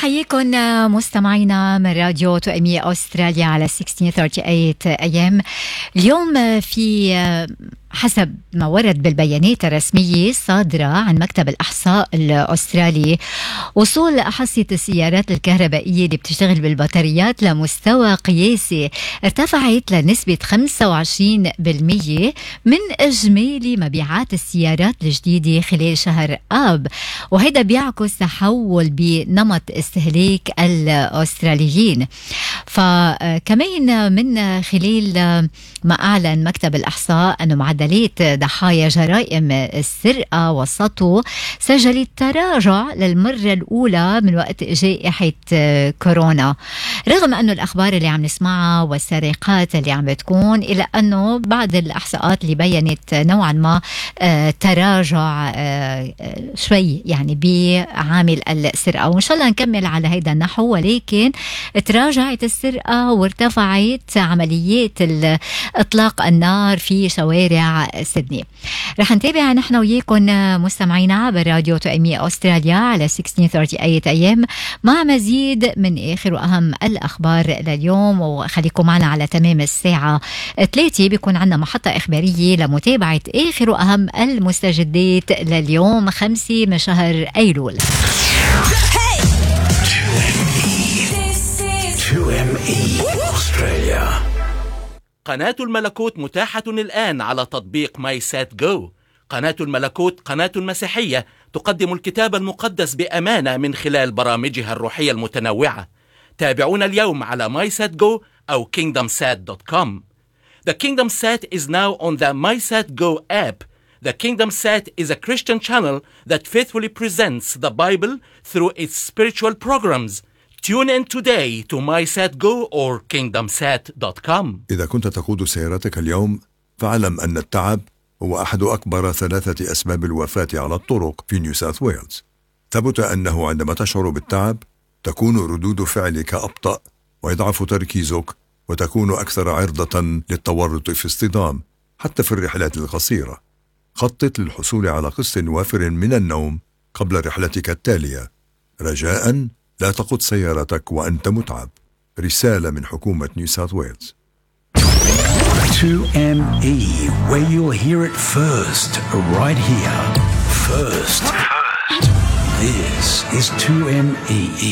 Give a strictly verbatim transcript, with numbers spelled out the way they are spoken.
بنحييكم مستمعينا من راديو توأمية أستراليا على ستة عشر ثمانية وثلاثين إيه إم. اليوم في حسب ما ورد بالبيانات الرسمية الصادرة عن مكتب الأحصاء الأسترالي، وصول أحصية السيارات الكهربائية اللي بتشتغل بالبطاريات لمستوى قياسي ارتفعت لنسبة خمسة وعشرين بالمية من إجمالي مبيعات السيارات الجديدة خلال شهر آب، وهذا بيعكس تحول بنمط استهلاك الأستراليين. فكمان من خلال ما أعلن مكتب الأحصاء أنه معدلات ضحايا جرائم السرقة وسطو سجلت تراجع للمرة الأولى من وقت جائحة كورونا، رغم أنه الأخبار اللي عم نسمعها والسرقات اللي عم بتكون، إلا أنه بعض الأحصاءات اللي بيّنت نوعا ما تراجع شوي يعني بعامل السرقة، وإن شاء الله نكمل على هيدا النحو. ولكن تراجعت السرقة وارتفعت عمليات إطلاق النار في شوارع سيدني. رح نتابع نحن وياكم مستمعينا براديو توأمية أستراليا على ستة عشر ثمانية وثلاثين إيه إم مع مزيد من آخر وأهم الأخبار لليوم. وخليكم معنا على تمام الساعة ثلاثة بيكون عنا محطة إخبارية لمتابعة آخر وأهم المستجدات لليوم خمسة من شهر أيلول. تو إم إي أستراليا. قناة الملكوت متاحة الآن على تطبيق ماي سات جو. قناة الملكوت قناة مسيحية تقدم الكتاب المقدس بأمانة من خلال برامجها الروحية المتنوعة. تابعونا اليوم على ماي سات جو أو كينغدم سات دوت كوم. The Kingdom Sat is now on the MySatGo app. The Kingdom Sat is a Christian channel that faithfully presents the Bible through its spiritual programs. Tune in today to MySatGo or kingdom sat dot com. إذا كنت تقود سيارتك اليوم فاعلم أن التعب هو أحد أكبر ثلاثة أسباب الوفاة على الطرق في نيو ساوث ويلز. ثبت أنه عندما تشعر بالتعب تكون ردود فعلك أبطأ ويضعف تركيزك وتكون أكثر عرضة للتورط في اصطدام حتى في الرحلات القصيرة. خطط للحصول على قسط وافر من النوم قبل رحلتك التالية. رجاءً لا تقود سيارتك وأنت متعب. رسالة من حكومة نيو ساوث ويلز. تو إم إي, where you'll hear it first, right here. First. This is تو إم إي.